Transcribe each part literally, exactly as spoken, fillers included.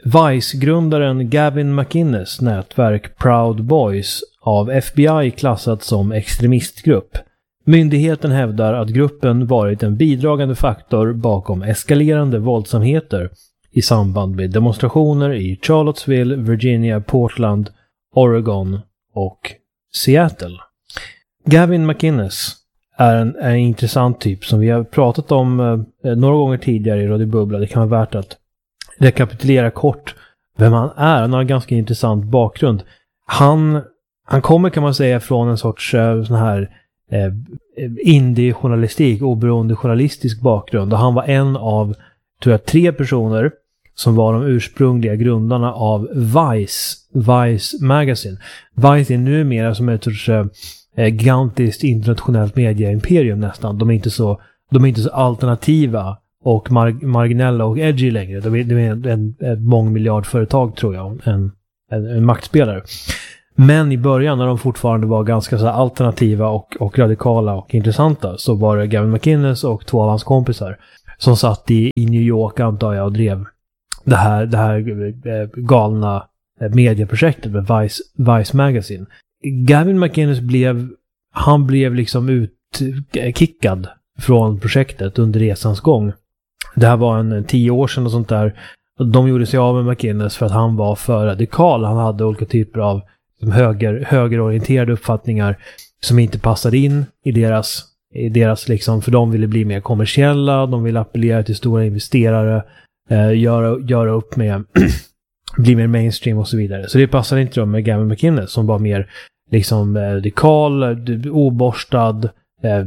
Vice-grundaren Gavin McInnes nätverk Proud Boys av F B I klassat som extremistgrupp. Myndigheten hävdar att gruppen varit en bidragande faktor bakom eskalerande våldsamheter i samband med demonstrationer i Charlottesville, Virginia, Portland, Oregon och Seattle. Gavin McInnes är en, är en intressant typ som vi har pratat om eh, några gånger tidigare i Radio Bubbla. Det kan vara värt att rekapitulera kort vem han är. Han har en ganska intressant bakgrund. Han, han kommer kan man säga från en sorts eh, sån här eh, indie-journalistik, oberoende journalistisk bakgrund. Och han var en av, tror jag, tre personer som var de ursprungliga grundarna av Vice, Vice Magazine. Vice är numera som ett sorts eh, gigantiskt internationellt mediaimperium nästan. De är inte så, de är inte så alternativa och mar- marginella och edgy längre. De är, de är en, en, ett mångmiljardföretag tror jag, en, en, en maktspelare. Men i början när de fortfarande var ganska så alternativa och, och radikala och intressanta så var det Gavin McInnes och två av hans kompisar som satt i, i New York antar jag och drev det här, det här eh, galna eh, medieprojektet med Vice, Vice Magazine. Gavin McInnes blev, han blev liksom utkickad från projektet under resans gång. Det här var en, en tio år sedan och sånt där. De gjorde sig av med McInnes för att han var för radikal. Han hade olika typer av höger, högerorienterade uppfattningar som inte passade in i deras, i deras liksom, för de ville bli mer kommersiella, de ville appellera till stora investerare, eh, göra, göra upp med bli mer mainstream och så vidare. Så det passade inte dem med Gavin McInnes som var mer liksom radikal, oborstad, eh,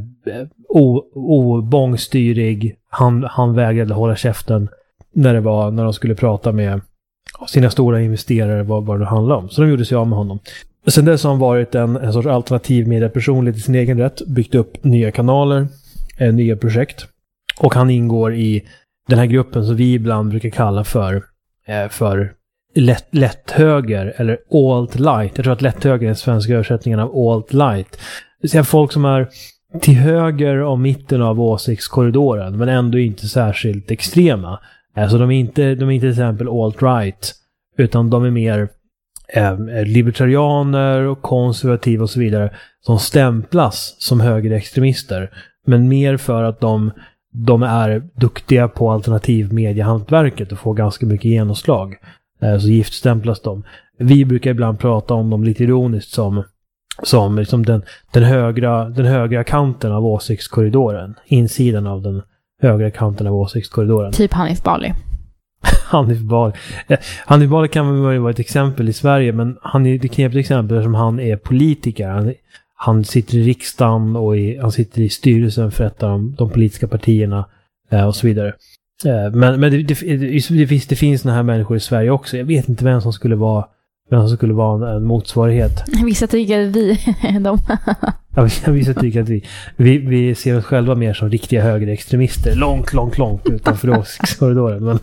obångstyrig. Han, han vägrade hålla käften när det var när de skulle prata med sina stora investerare vad, vad det handlade om. Så de gjorde sig av med honom. Sen dess har han varit en, en sorts alternativ mediepersonlighet i sin egen rätt. Byggt upp nya kanaler, eh, nya projekt. Och han ingår i den här gruppen som vi ibland brukar kalla för, eh, för lätt, lätt höger eller alt-light. Jag tror att lätt höger är den svenska översättningen av alt-light. Det är folk som är till höger om mitten av åsiktskorridoren men ändå inte särskilt extrema. Alltså de är inte, de är inte till exempel alt-right utan de är mer eh, libertarianer och konservativa och så vidare som stämplas som högerextremister men mer för att de, de är duktiga på alternativ mediehantverket och får ganska mycket genomslag. Eh, så giftstämplas de. Vi brukar ibland prata om dem lite ironiskt som som liksom den, den, högra, den högra kanten av åsiktskorridoren. Insidan av den högra kanten av åsiktskorridoren. Typ Hanif Bali. Hanif Bali. Eh, Hanif Bali kan väl vara ett exempel i Sverige, men han är ett knepigt exempel som han är politiker. Han, han sitter i riksdagen och i, han sitter i styrelsen för ett av de, de politiska partierna eh, och så vidare. Eh, men men det, det, det, finns, det finns såna här människor i Sverige också. Jag vet inte vem som skulle vara vem som skulle vara en, en motsvarighet. Vissa tycker att vi är de. Ja, vissa tycker att vi, vi vi ser oss själva mer som riktiga högerextremister. Långt, långt, långt utanför åsiktskorridoren. Men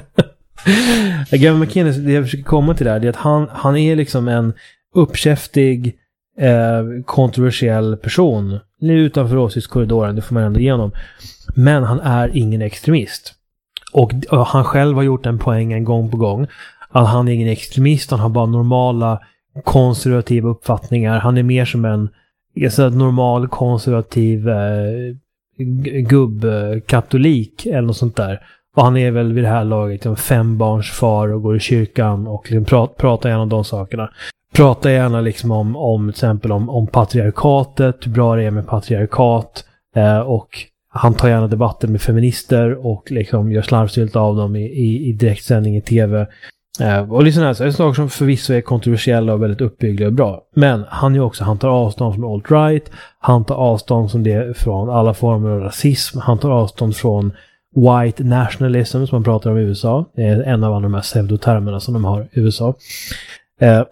Gavin McInnes, det jag försöker komma till där, det är att han, han är liksom en uppkäftig, eh, kontroversiell person. Nu utanför åsiktskorridoren, det får man ändå igenom. Men han är ingen extremist. Och, och han själv har gjort en poäng gång på gång. Att han är ingen extremist, han har bara normala konservativa uppfattningar. Han är mer som en så normal konservativ eh, gubbkatolik eller något sånt där. Och han är väl vid det här laget en fembarnsfar och går i kyrkan och liksom pratar, pratar gärna om de sakerna. Pratar gärna liksom om, om till exempel om, om patriarkatet, hur bra det är med patriarkat eh, och han tar gärna debatter med feminister och liksom gör slarvsylt av dem i, i, i direktsändning i tv. Uh, och liksom här, så är det saker som förvisso är kontroversiella och väldigt uppbyggda och bra. Men han är också, han tar avstånd från alt-right, han tar avstånd från, det, från alla former av rasism, han tar avstånd från white nationalism som man pratar om i U S A. Det är en av alla de här pseudotermerna som de har i U S A. Uh,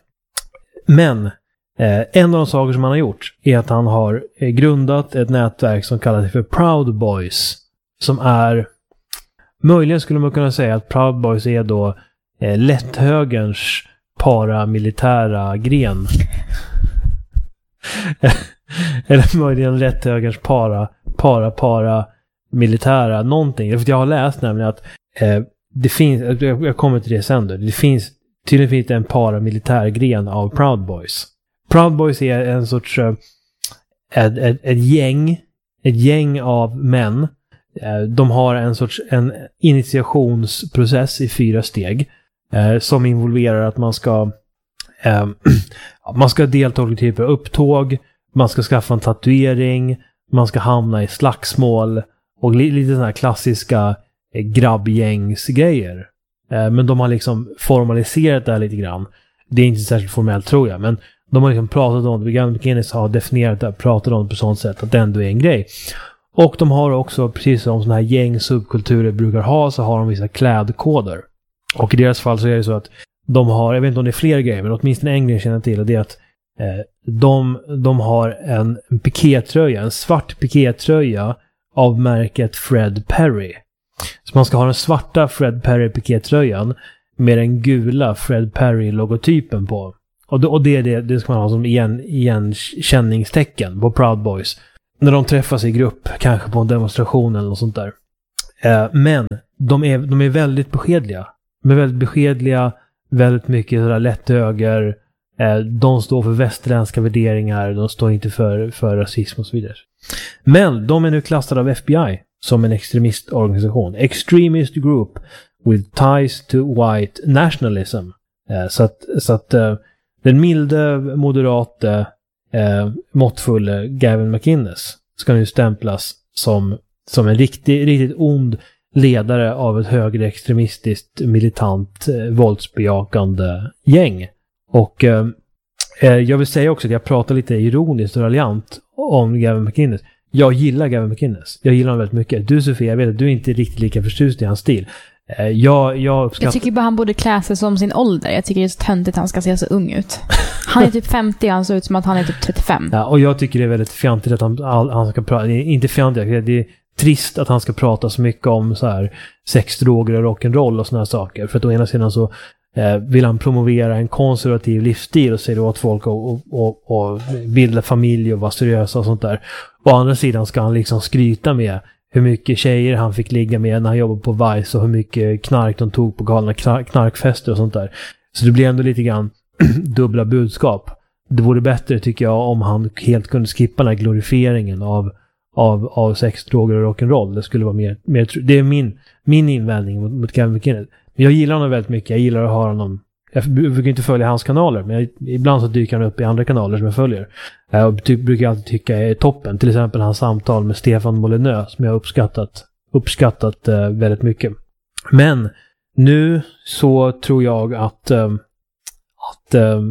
men uh, en av de saker som han har gjort är att han har grundat ett nätverk som kallas för Proud Boys. Som är, möjligen skulle man kunna säga att Proud Boys är då Eh, lätthögerns paramilitära gren. Eller möjligen lätthögerns para, para, para militära någonting. För jag har läst nämligen att eh, det finns, jag, jag kommer till det sen då. Det finns, tydligen finns det en paramilitärgren av Proud Boys. Proud Boys är en sorts uh, ett, ett, ett gäng ett gäng av män. Uh, de har en sorts en initiationsprocess i fyra steg uh, som involverar att man ska uh, man ska delta i olika typer av upptåg, man ska skaffa en tatuering, man ska hamna i slagsmål och li- lite sådana här klassiska eh, grabbgängsgrejer. Eh, men de har liksom formaliserat det här lite grann. Det är inte särskilt formellt tror jag, men de har liksom pratat om det. Gavin McInnes har definierat det, pratat om det på sånt sätt att det ändå är en grej. Och de har också, precis som sådana här gäng-subkulturer brukar ha, så har de vissa klädkoder. Och i deras fall så är det så att de har, jag vet inte om det är fler grejer, men åtminstone en grej jag känner till, och det är att eh, de, de har en, en pikétröja, en svart pikétröja av märket Fred Perry. Så man ska ha den svarta Fred Perry pikétröjan med den gula Fred Perry-logotypen på. Och det, och det, det, det ska man ha som igen, igenkänningstecken på Proud Boys. När de träffas i grupp, kanske på en demonstration eller något sånt där. Eh, men de är, de är väldigt beskedliga. De är väldigt beskedliga, väldigt mycket sådär lätt höger. Eh, de står för västerländska värderingar, de står inte för, för rasism och så vidare. Men de är nu klassade av F B I som en extremistorganisation. Extremist group with ties to white nationalism. Eh, så att, så att eh, den milde, moderate, eh, måttfulle Gavin McInnes ska nu stämplas som, som en riktig, riktigt ond ledare av ett högerextremistiskt, militant, eh, våldsbejakande gäng. Och eh, jag vill säga också att jag pratar lite ironiskt och raljant om Gavin McInnes. Jag gillar Gavin McInnes. Jag gillar honom väldigt mycket. Du Sofia, jag vet att du är inte riktigt lika förtjust i hans stil. Eh, jag, jag, uppskatt... jag tycker bara han borde klä sig som sin ålder. Jag tycker det är så töntigt att han ska se så ung ut. Han är typ femtio, han ser ut som att han är typ trettiofem. Ja, och jag tycker det är väldigt fjantigt att han, han ska prata. Inte fjantigt, det är trist att han ska prata så mycket om så här sex, droger och rock'n'roll och såna här saker. För att å ena sidan så eh, vill han promovera en konservativ livsstil och säga åt folk och, och, och bilda familj och vara seriösa och sånt där. Å andra sidan ska han liksom skryta med hur mycket tjejer han fick ligga med när han jobbade på Vice och hur mycket knark de tog på galna knarkfester och sånt där. Så det blir ändå lite grann dubbla budskap. Det vore bättre tycker jag om han helt kunde skippa den här glorifieringen av Av, av sex, droger och rock'n'roll. Det skulle vara mer, mer det är min, min invändning mot, mot Gavin McInnes. Men jag gillar honom väldigt mycket. Jag gillar att ha honom. Jag brukar inte följa hans kanaler, men jag, ibland så dyker han upp i andra kanaler som jag följer. Jag ty, brukar alltid tycka är toppen. Till exempel hans samtal med Stefan Molinö som jag har uppskattat, uppskattat eh, väldigt mycket. Men nu så tror jag att eh, att eh,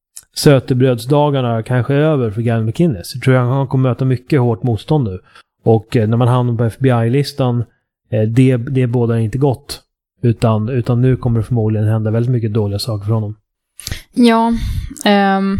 sötebrödsdagarna kanske är över för Gavin McInnes. Jag tror jag han kommer möta mycket hårt motstånd nu. Och eh, när man hamnar på F B I-listan eh, det, det bådar inte gott. Utan, utan nu kommer det förmodligen hända väldigt mycket dåliga saker för honom. Ja, um,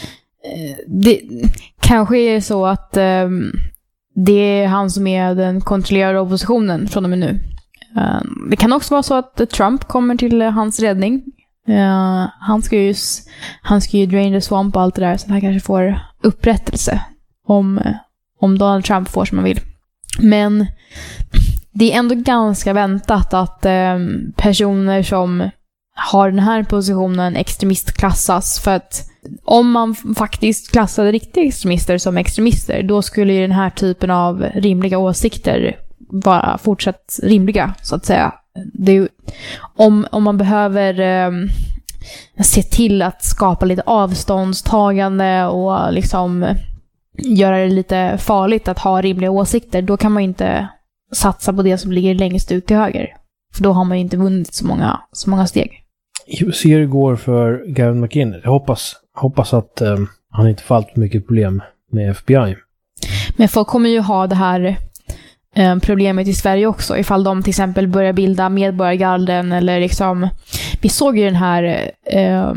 det kanske är så att um, det är han som är den kontrollerade oppositionen från och med nu. Um, det kan också vara så att Trump kommer till hans räddning. Uh, han ska ju han ska ju drain the swamp och allt det där, så han kanske får upprättelse om, om Donald Trump får som han vill. Men det är ändå ganska väntat att um, personer som har den här positionen extremistklassas, för att om man faktiskt klassade riktiga extremister som extremister, då skulle ju den här typen av rimliga åsikter vara fortsatt rimliga, så att säga. Det är, om, om man behöver eh, se till att skapa lite avståndstagande och liksom göra det lite farligt att ha rimliga åsikter, då kan man inte satsa på det som ligger längst ut till höger. För då har man inte vunnit så många, så många steg. Hur ser det går för Gavin McInnes? Jag hoppas, hoppas att eh, han inte får allt för mycket problem med F B I. Men folk kommer ju ha det här problemet i Sverige också, ifall de till exempel börjar bilda medborgargarden eller liksom, vi såg ju den här eh,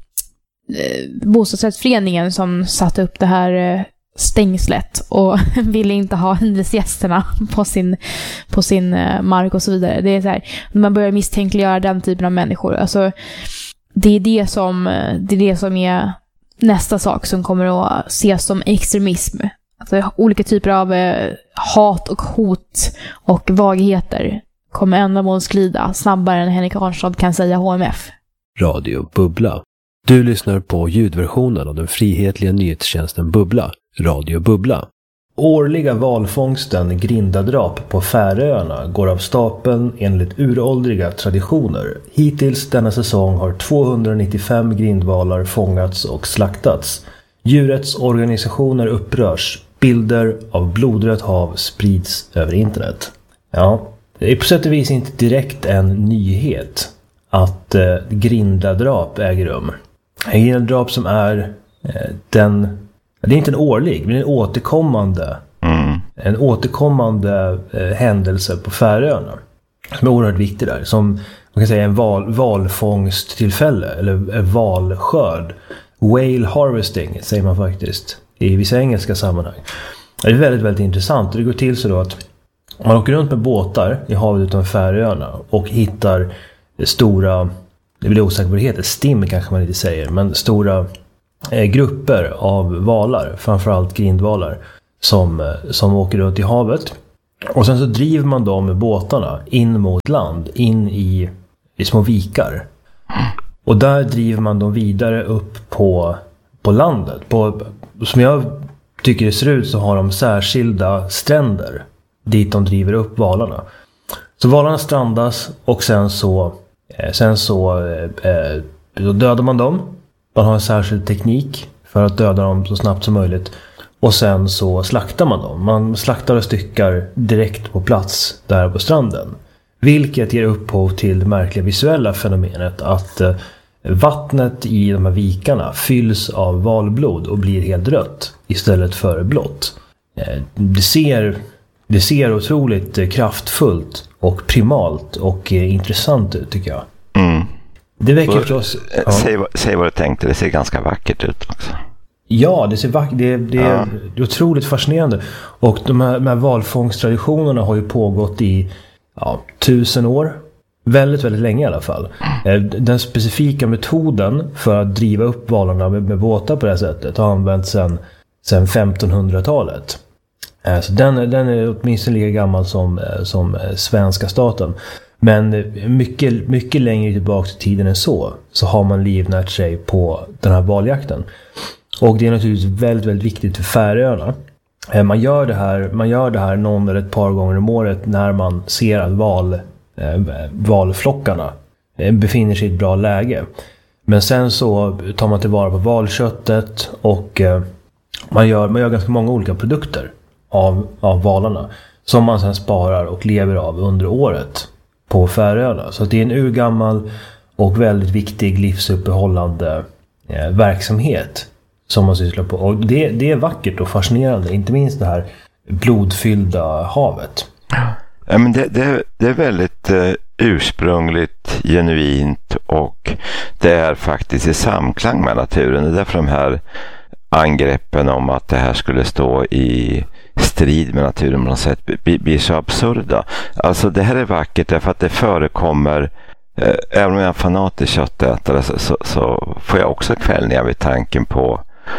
bostadsrättsföreningen som satte upp det här stängslet och ville inte ha hyresgästerna på sin, på sin mark och så vidare. Det är så här, man börjar misstänkliggöra den typen av människor. Alltså, det är det som, det är det som är nästa sak som kommer att ses som extremism. Alltså, olika typer av eh, hat och hot och vagheter kommer ändamålsglida snabbare än Henrik Arnstad kan säga H M F. Radio Bubbla. Du lyssnar på ljudversionen av den frihetliga nyhetstjänsten Bubbla. Radio Bubbla. Årliga valfångsten grindadrap på Färöarna går av stapeln enligt uråldriga traditioner. Hittills denna säsong har tvåhundranittiofem grindvalar fångats och slaktats. Djurets organisationer upprörs. Bilder av blodrött hav sprids över internet. Ja, det är på sätt och vis inte direkt en nyhet att eh, grindadrap äger rum. En grindadrap som är eh, den... Det är inte en årlig, men en återkommande, mm. en återkommande eh, händelse på Färöarna. Som är oerhört viktig där. Som man kan säga en val, valfångsttillfälle eller valskörd. Whale harvesting säger man faktiskt i vissa engelska sammanhang. Det är väldigt, väldigt intressant. Det går till så då att man åker runt med båtar i havet utanför Färöarna och hittar stora, det blir osäkert vad det heter, stim kanske man inte säger, men stora eh, grupper av valar, framförallt grindvalar, som, som åker runt i havet. Och sen så driver man dem med båtarna in mot land, in i, i små vikar. Och där driver man dem vidare upp på, på landet. På, som jag tycker det ser ut så har de särskilda stränder dit de driver upp valarna. Så valarna strandas och sen så, eh, sen så eh, då dödar man dem. Man har en särskild teknik för att döda dem så snabbt som möjligt. Och sen så slaktar man dem. Man slaktar och styckar direkt på plats där på stranden. Vilket ger upphov till det märkliga visuella fenomenet att eh, vattnet i de här vikarna fylls av valblod och blir helt rött istället för blått. Eh, det ser, det ser otroligt eh, kraftfullt och primalt och eh, intressant ut tycker jag. Mm. Det väcker förstås... Ja. Säg, säg vad du tänkte, det ser ganska vackert ut också. Ja, det ser vackert, det, det, ja. det är otroligt fascinerande. Och de här, de här valfångsttraditionerna har ju pågått i ja, tusen år. Väldigt, väldigt länge i alla fall. Den specifika metoden för att driva upp valarna med, med båtar på det här sättet har använts sedan, sedan femtonhundratalet. Så den, den är åtminstone lika gammal som, som svenska staten. Men mycket, mycket längre tillbaka i tiden än så så har man livnärt sig på den här valjakten. Och det är naturligtvis väldigt, väldigt viktigt för Färöarna. Man gör det här, man gör det här någon eller ett par gånger om året när man ser att val, eh, valflockarna befinner sig i ett bra läge. Men sen så tar man tillvara på valköttet och eh, man, gör, man gör ganska många olika produkter av, av valarna som man sen sparar och lever av under året på Färöarna. Så det är en urgammal och väldigt viktig livsuppehållande eh, verksamhet som man sysslar på. Och det, det är vackert och fascinerande. Inte minst det här blodfyllda havet. Ja, men det, det, det är väldigt eh, ursprungligt, genuint och det är faktiskt i samklang med naturen. Det är därför de här angreppen om att det här skulle stå i strid med naturen på något sätt blir så absurda. Alltså det här är vackert därför att det förekommer. Eh, även om jag är en fanatisk köttätare så, så, så får jag också kvällningar vid tanken på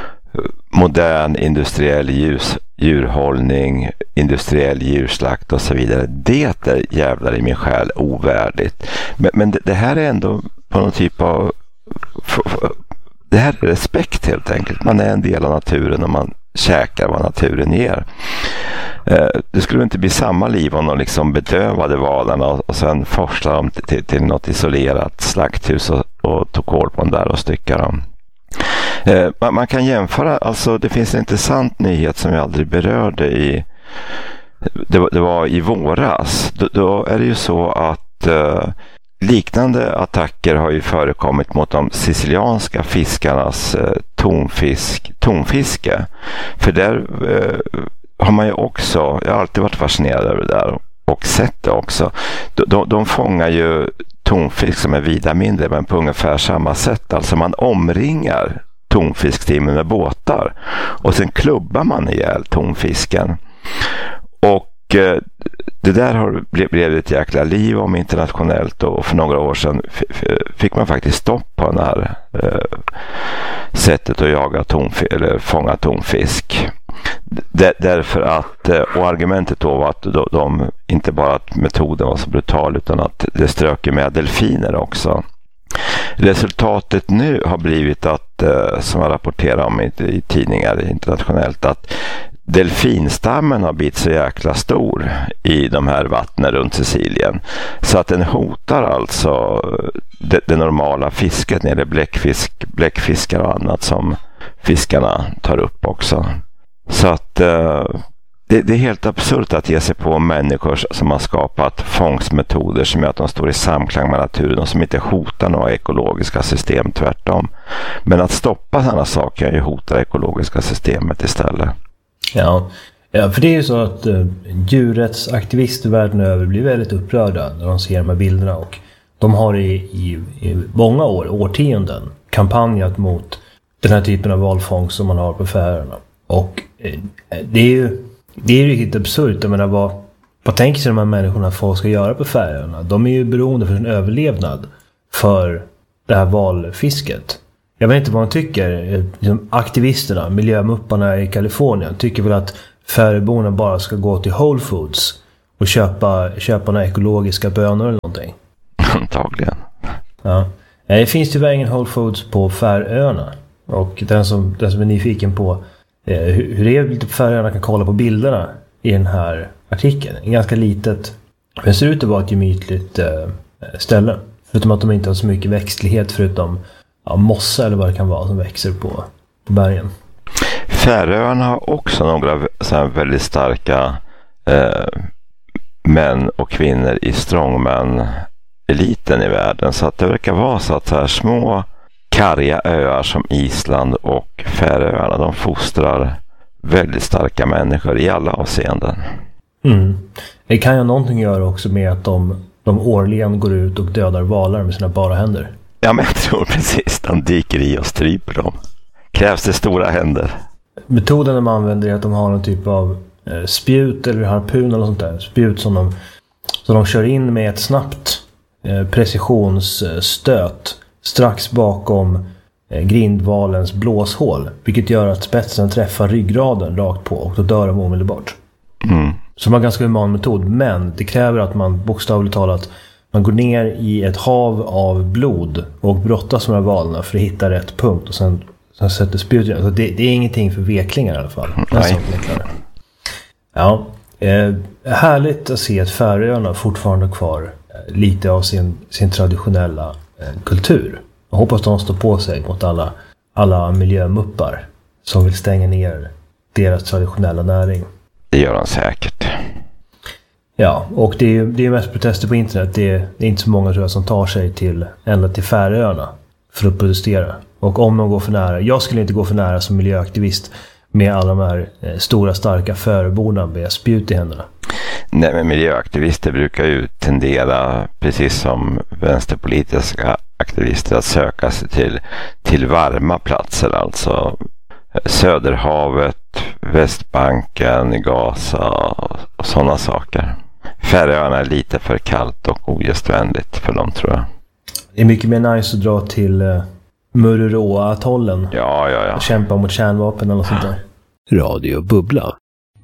modern industriell djurs, djurhållning, industriell djurslakt och så vidare. Det är jävlar i min själ ovärdigt. Men, men det, det här är ändå på någon typ av f, f, det här är respekt helt enkelt. Man är en del av naturen och man käkar vad naturen ger. Eh, det skulle inte bli samma liv om de liksom bedövade valarna och, och sen forslade dem till, till något isolerat slakthus och, och tog kål på dem där och styckade dem. Eh, man, man kan jämföra, alltså det finns en intressant nyhet som jag aldrig berörde i det var, det var i våras. Då, då är det ju så att eh, liknande attacker har ju förekommit mot de sicilianska fiskarnas eh, tonfisk, tonfiske. För där eh, har man ju också, jag har alltid varit fascinerad över det där och sett det också. De, de, de fångar ju tonfisk som är vida mindre men på ungefär samma sätt. Alltså man omringar tonfiskstimmen med båtar och sen klubbar man ihjäl tonfisken. Och eh, det där har blivit ett jäkla liv om internationellt och för några år sedan f- fick man faktiskt stopp på det här eh, sättet att jaga tonfisk eller fånga tonfisk. D- därför att, och argumentet då var att de, de, inte bara att metoden var så brutal utan att det strök med delfiner också. Resultatet nu har blivit att, som jag rapporterar om i, i tidningar internationellt, att delfinstammen har blivit så jäkla stor i de här vattnen runt Sicilien så att den hotar alltså det, det normala fisket när det är bläckfisk, bläckfiskar och annat som fiskarna tar upp också. Så att uh, det, det är helt absurt att ge sig på människor som har skapat fångstmetoder som gör att de står i samklang med naturen och som inte hotar några ekologiska system, tvärtom. Men att stoppa sådana saker är ju hotar ekologiska systemet istället. Ja, ja, för det är ju så att uh, djurrättsaktivister världen över blir väldigt upprörda när de ser de här bilderna, och de har i, i, i många år, årtionden kampanjat mot den här typen av valfångst som man har på Färöarna. Och eh, det är ju det är ju riktigt absurt. Jag menar, vad, vad tänker sig de här människorna att folk ska göra på Färöarna? De är ju beroende för sin överlevnad för det här valfisket. Jag vet inte vad man tycker. Liksom aktivisterna, miljömupparna i Kalifornien tycker väl att Färöborna bara ska gå till Whole Foods och köpa, köpa några ekologiska bönor eller någonting. Antagligen. Ja. Det finns tyvärr ingen Whole Foods på Färöarna. Och den som, den som är nyfiken på eh, hur, hur det är lite på Färöarna kan kolla på bilderna i den här artikeln. En ganska litet, men det ser ut att vara ett gemytligt eh, ställe. Förutom att de inte har så mycket växtlighet förutom ja, mossa eller vad det kan vara som växer på, på bergen. Färöarna har också några så här väldigt starka eh, män och kvinnor i strongman-eliten i världen. Så att det verkar vara så att så här små karga öar som Island och Färöarna, de fostrar väldigt starka människor i alla avseenden. Mm. Det kan ju någonting göra också med att de, de årligen går ut och dödar valar med sina bara händer. Ja, men jag tror precis. De dyker i och stryper dem. Krävs det stora händer. Metoden de använder är att de har en typ av eh, spjut eller harpun eller sånt där. Spjut som de, som de kör in med ett snabbt eh, precisionsstöt strax bakom eh, grindvalens blåshål. Vilket gör att spetsen träffar ryggraden rakt på och då dör de omedelbart. Mm. Så det är en ganska human metod, men det kräver att man bokstavligt talat man går ner i ett hav av blod och brottas med valarna för att hitta rätt punkt och sen, sen sätter spjutet. Så det, det är ingenting för veklingar i alla fall. Nej. Ja, eh, härligt att se att Färöarna fortfarande har kvar eh, lite av sin, sin traditionella eh, kultur. Jag hoppas de står på sig mot alla, alla miljömuppar som vill stänga ner deras traditionella näring. Det gör de säkert. Ja, och det är ju det är mest protester på internet. Det är, det är inte så många tror jag som tar sig till ända till Färöarna för att protestera. Och om de går för nära, jag skulle inte gå för nära som miljöaktivist med alla de här eh, stora starka förborna med spjut i händerna. Nej, men miljöaktivister brukar ju tendera, precis som vänsterpolitiska aktivister, att söka sig till, till varma platser, alltså Söderhavet, Västbanken, Gaza och sådana saker. Färöarna är lite för kallt och ogästvänligt för dem, tror jag. Det är mycket mer nice att dra till uh, Mururoa-atollen. Ja, ja, ja. Och kämpa mot kärnvapen eller sånt där. Radio Bubbla.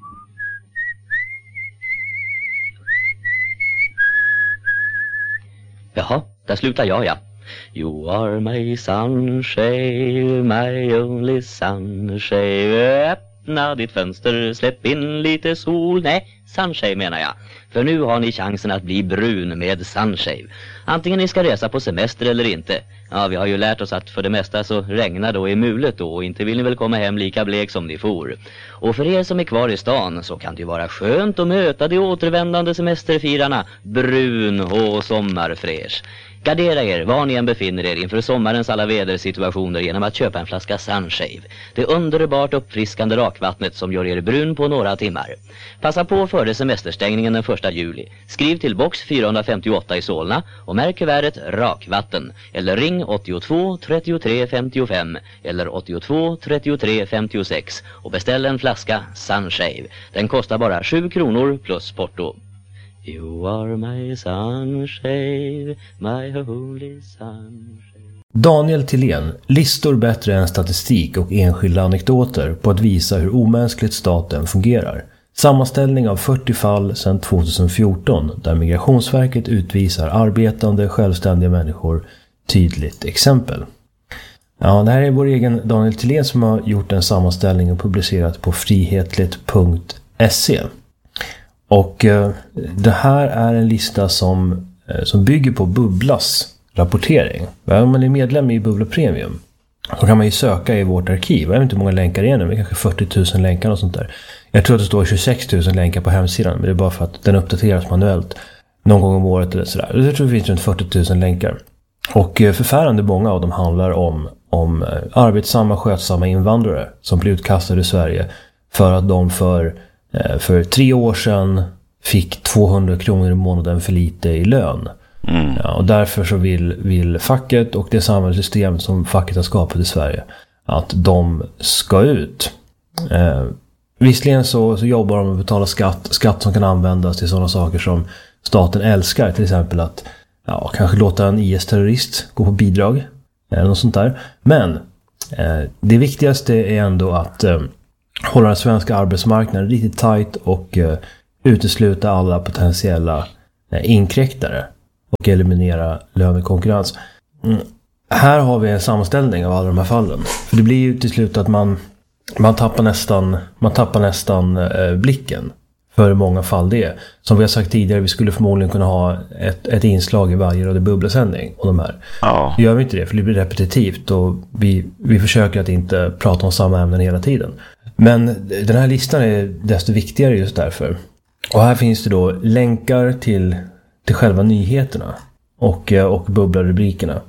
Jaha, där slutar jag, ja. You are my sunshine, my only sunshine. Öppna ditt fönster, släpp in lite sol. Nej, sunshine menar jag. För nu har ni chansen att bli brun med sunshine. Antingen ni ska resa på semester eller inte. Ja, vi har ju lärt oss att för det mesta så regnar då i mulet då. Och inte vill ni väl komma hem lika blek som ni for. Och för er som är kvar i stan så kan det ju vara skönt att möta de återvändande semesterfirarna. Brun och sommarfräsch. Gardera er var ni än befinner er inför sommarens alla vädersituationer genom att köpa en flaska Sunshave. Det underbart uppfriskande rakvattnet som gör er brun på några timmar. Passa på före semesterstängningen den första juli. Skriv till box fyrahundrafemtioåtta i Solna och märk kuvertet rakvatten. Eller ring åttiotvå trettiotre femtiofem eller åttiotvå trettiotre femtiosex och beställ en flaska Sunshave. Den kostar bara sju kronor plus porto. You are my sunshine, my holy sunshine. Daniel Thillén, listor bättre än statistik och enskilda anekdoter på att visa hur omänskligt staten fungerar. Sammanställning av fyrtio fall sedan tjugohundrafjorton där Migrationsverket utvisar arbetande, självständiga människor. Tydligt exempel. Ja, det här är vår egen Daniel Thillén som har gjort en sammanställning och publicerat på frihetligt punkt se. Och eh, det här är en lista som, eh, som bygger på Bubblas rapportering. Om man är medlem i Bubbla Premium så kan man ju söka i vårt arkiv. Jag vet inte hur många länkar det är nu, det är kanske fyrtio tusen länkar och sånt där. Jag tror att det står tjugosex tusen länkar på hemsidan, men det är bara för att den uppdateras manuellt någon gång om året eller sådär. Jag tror det finns runt fyrtio tusen länkar. Och förfärande många av dem handlar om, om arbetsamma, skötsamma invandrare som blir utkastade i Sverige för att de för, för tre år sedan fick tvåhundra kronor i månaden för lite i lön. Mm. Ja, och därför så vill, vill facket och det samhällssystem som facket har skapat i Sverige att de ska ut. Eh, visserligen så, så jobbar de med att betala skatt, skatt som kan användas till sådana saker som staten älskar, till exempel att ja, kanske låta en I S-terrorist gå på bidrag eller något sånt där. Men eh, det viktigaste är ändå att eh, hålla den svenska arbetsmarknaden riktigt tajt och eh, utesluta alla potentiella eh, inkräktare och eliminera lönekonkurrens. Mm. Här har vi en sammanställning av alla de här fallen. För det blir ju till slut att man, man tappar nästan, man tappar nästan eh, blicken för hur många fall det är. Som vi har sagt tidigare, vi skulle förmodligen kunna ha ett, ett inslag i varje Radio Bubbla-sändning om de här. Ja. Gör vi inte det, för det blir repetitivt och vi, vi försöker att inte prata om samma ämnen hela tiden. Men den här listan är desto viktigare just därför. Och här finns det då länkar till, till själva nyheterna och, och bubbla-rubrikerna.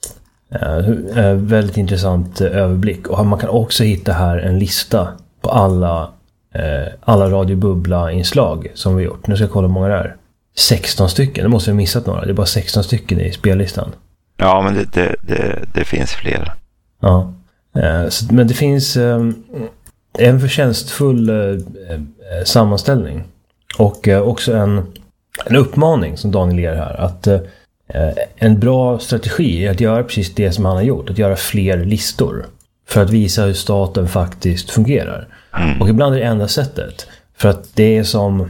Uh, väldigt intressant uh, överblick. Och man kan också hitta här en lista på alla uh, alla Radio Bubbla-inslag som vi har gjort. Nu ska jag kolla hur många det är. sexton stycken, det måste jag ha missat några. Det är bara sexton stycken i spellistan. Ja, men det, det, det, det finns fler. Ja, uh, så, men det finns um, en förtjänstfull uh, sammanställning. Och uh, också en, en uppmaning som Daniel ger här. Att uh, en bra strategi är att göra precis det som han har gjort. Att göra fler listor. För att visa hur staten faktiskt fungerar. Mm. Och ibland är det enda sättet. För att det är som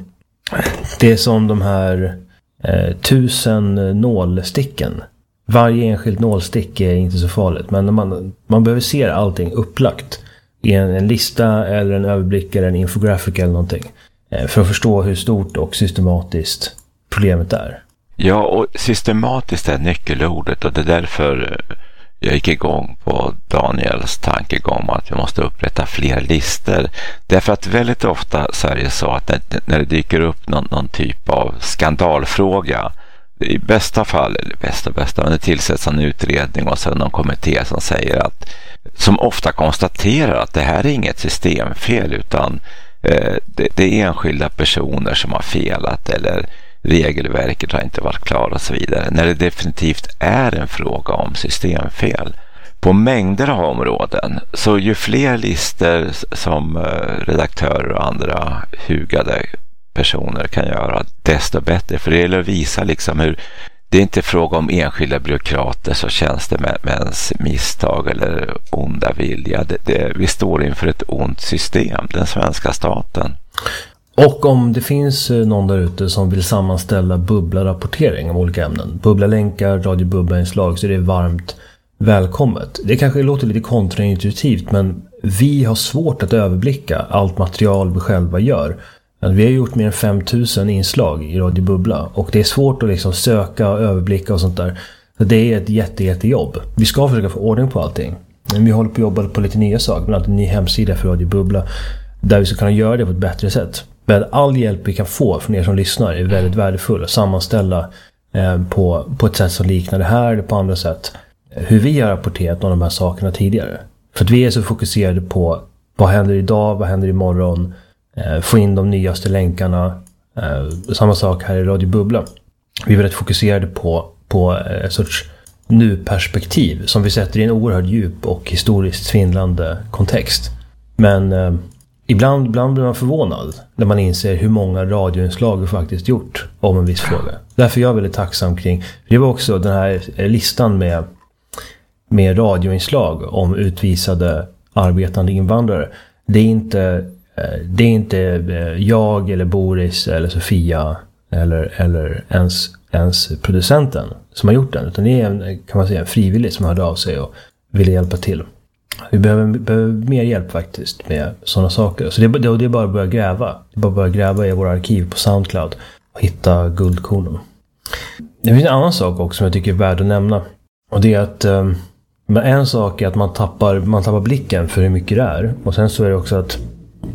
det är som de här eh, tusen nålsticken. Varje enskilt nålstick är inte så farligt. Men man, man behöver se allting upplagt. I en, en lista eller en överblick eller en infografik eller någonting. Eh, för att förstå hur stort och systematiskt problemet är. Ja, och systematiskt är nyckelordet och det är därför jag gick igång på Daniels tankegång om att vi måste upprätta fler listor. Därför att väldigt ofta så är det så att när, när det dyker upp någon, någon typ av skandalfråga, i bästa fall, eller bästa bästa, men det tillsätts en utredning och så någon kommitté som säger att, som ofta konstaterar att det här är inget systemfel utan eh, det, det är enskilda personer som har felat eller regelverket har inte varit klar och så vidare. När det definitivt är en fråga om systemfel. På mängder av områden. Så ju fler listor som redaktörer och andra hugade personer kan göra, desto bättre. För det gäller att visa liksom hur det är inte fråga om enskilda byråkrater så tjänstemäns misstag eller onda vilja. Det, det, vi står inför ett ont system, den svenska staten. Och om det finns någon där ute som vill sammanställa bubbla-rapportering om olika ämnen, bubbla-länkar, Radio Bubbla-inslag, så är det varmt välkommet. Det kanske låter lite kontraintuitivt, men vi har svårt att överblicka allt material vi själva gör. Vi har gjort mer än fem tusen inslag i Radio Bubbla och det är svårt att liksom söka och överblicka och sånt där. Så det är ett jätte, jättejobb. Vi ska försöka få ordning på allting. Men vi håller på att jobba på lite nya saker, bland annat en ny hemsida för Radio Bubbla där vi ska kunna göra det på ett bättre sätt. Men all hjälp vi kan få från er som lyssnar är väldigt värdefull att sammanställa eh, på, på ett sätt som liknar det här eller på andra sätt. Hur vi har rapporterat om de här sakerna tidigare. För att vi är så fokuserade på vad händer idag, vad händer imorgon, eh, få in de nyaste länkarna. Eh, samma sak här i Radio Bubbla. Vi är väldigt fokuserade på, på en sorts nu-perspektiv som vi sätter i en oerhört djup och historiskt svindlande kontext. Men eh, Ibland, ibland blir man förvånad när man inser hur många radioinslag vi faktiskt gjort om en viss fråga. Därför är jag väldigt tacksam kring, det var också den här listan med, med radioinslag om utvisade arbetande invandrare. Det är inte, det är inte jag eller Boris eller Sofia eller, eller ens, ens producenten som har gjort den, utan det är en, kan man säga, en frivillig som hörde av sig och ville hjälpa till. Vi behöver, behöver mer hjälp faktiskt med sådana saker. Så det, det, det är bara att börja gräva. Det är bara att börja gräva i våra arkiv på SoundCloud och hitta guldkornen. Det finns en annan sak också som jag tycker är värd att nämna. Och det är att um, en sak är att man tappar, man tappar blicken för hur mycket det är. Och sen så är det också att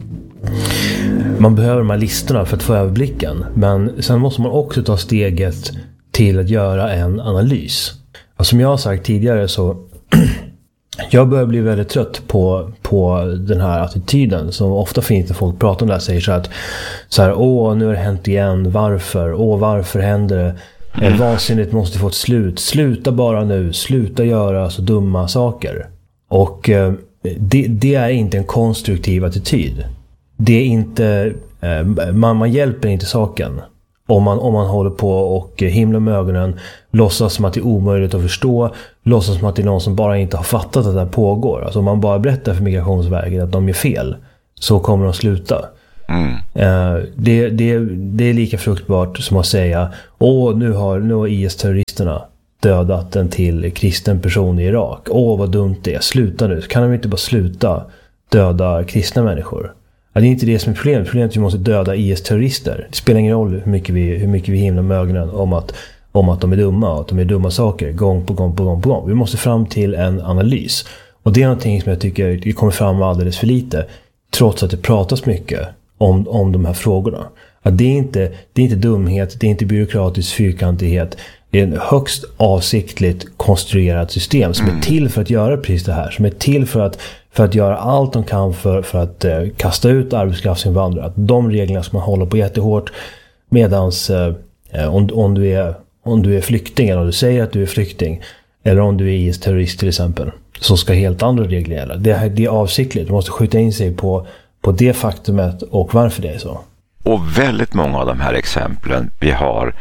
man behöver de här listorna för att få överblicken. Men sen måste man också ta steget till att göra en analys. Och som jag har sagt tidigare så jag börjar bli väldigt trött på, på den här attityden som ofta finns när folk pratar om det här. Säger så att så här, åh nu har det hänt igen, varför? Åh varför händer det? Mm. Vansinnigt måste få ett slut. Sluta bara nu, sluta göra så dumma saker. Och eh, det, det är inte en konstruktiv attityd. Det är inte, eh, man, man hjälper inte saken. Om man, om man håller på och himlar med ögonen, låtsas som att det är omöjligt att förstå, låtsas som att det är någon som bara inte har fattat att det här pågår. Alltså om man bara berättar för Migrationsverket att de är fel, så kommer de sluta. Mm. Uh, det, det, det är lika fruktbart som att säga åh, nu har, nu har I S-terroristerna dödat en till kristen person i Irak. Åh, vad dumt det är. Sluta nu. Kan de inte bara sluta döda kristna människor? Ja, det är inte det som är problemet. Problemet är att vi måste döda I S-terrorister. Det spelar ingen roll hur mycket vi, hur mycket vi himlar med ögonen om att, om att de är dumma och att de är dumma saker gång på gång på gång på gång. Vi måste fram till en analys. Och det är någonting som jag tycker det kommer fram alldeles för lite, trots att det pratas mycket om, om de här frågorna. Att det är inte, det är inte dumhet, det är inte byråkratisk fyrkantighet. Det är en högst avsiktligt konstruerat system som mm. är till för att göra precis det här. Som är till för att, för att göra allt de kan för, för att eh, kasta ut arbetskraftsinvandrare. Att de reglerna ska man hålla på jättehårt. Medans eh, om, om, du är, om du är flykting, eller om du säger att du är flykting, eller om du är I S-terrorist till exempel, så ska helt andra regler gälla. Det är, det är avsiktligt. Man måste skjuta in sig på, på det faktumet och varför det är så. Och väldigt många av de här exemplen vi har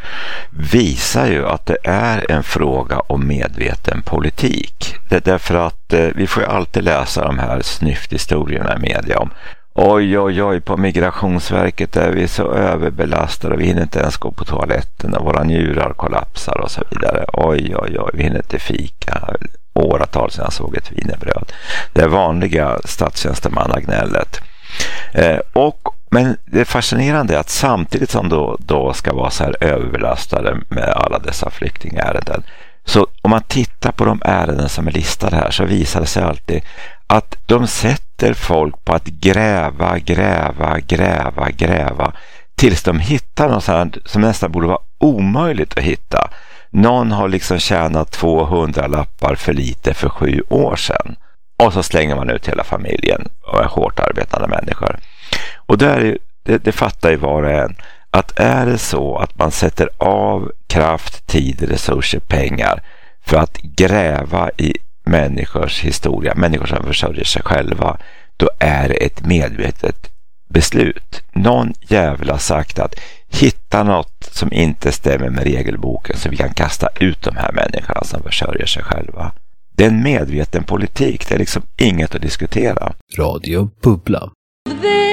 visar ju att det är en fråga om medveten politik. Det är därför att eh, vi får ju alltid läsa de här snyfthistorierna i media om oj oj oj, på Migrationsverket är vi så överbelastade och vi hinner inte ens gå på toaletten och våra njurar kollapsar och så vidare. Oj oj oj, vi hinner inte fika. Åratal sedan jag såg ett wienerbröd. Det är vanliga statstjänstemannagnället. Eh, och Men det fascinerande är att samtidigt som då, då ska vara så här överbelastade med alla dessa flyktingärenden, så om man tittar på de ärenden som är listade här, så visar det sig alltid att de sätter folk på att gräva, gräva, gräva, gräva tills de hittar något sånt som nästan borde vara omöjligt att hitta. Någon har liksom tjänat tvåhundra lappar för lite för sju år sedan. Och så slänger man ut hela familjen och är hårt arbetande människor. Och där, det, det fattar ju var och en att är det så att man sätter av kraft, tid, resurser, pengar för att gräva i människors historia, människor som försörjer sig själva, då är det ett medvetet beslut. Någon jävla sagt att hitta något som inte stämmer med regelboken så vi kan kasta ut de här människorna som försörjer sig själva. Det är en medveten politik, det är liksom inget att diskutera. Radio Bubbla.